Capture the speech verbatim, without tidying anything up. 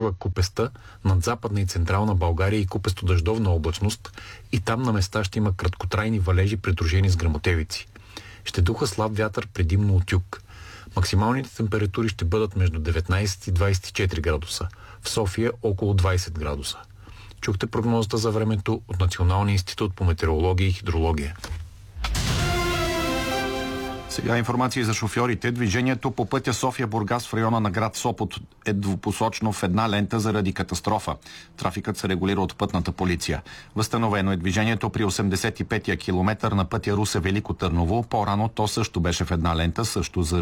сила купеста над Западна и Централна България и купесто-дъждовна облачност и там на места ще има краткотрайни валежи, придружени с гръмотевици. Ще духа слаб вятър, предимно от юг. Максималните температури ще бъдат между деветнайсет и двайсет и четири градуса. В София около двайсет градуса. Чухте прогнозата за времето от Националния институт по метеорология и хидрология. Сега информация за шофьорите. Движението по пътя София-Бургас в района на град Сопот е двупосочно в една лента заради катастрофа. Трафикът се регулира от пътната полиция. Възстановено е движението при осемдесет и петия километър на пътя Русе-Велико Търново. По-рано то също беше в една лента, също за